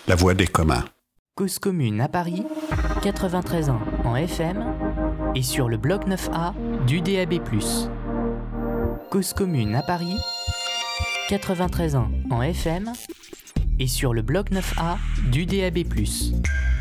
la voix des communs. Cause commune à Paris, 93 ans en FM et sur le bloc 9A du DAB+. Cause commune à Paris, 93 ans en FM et sur le bloc 9A du DAB+.